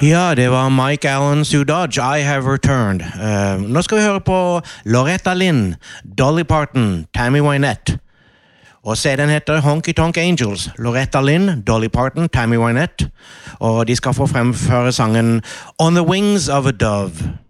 Ja, det var Mike Allen, Sue Dodge, I Have Returned. Nå skal vi høre på Loretta Lynn, Dolly Parton, Tammy Wynette. Og CD-en heter Honky Tonk Angels. Loretta Lynn, Dolly Parton, Tammy Wynette. Og de skal få fremføre sangen On the Wings of a Dove.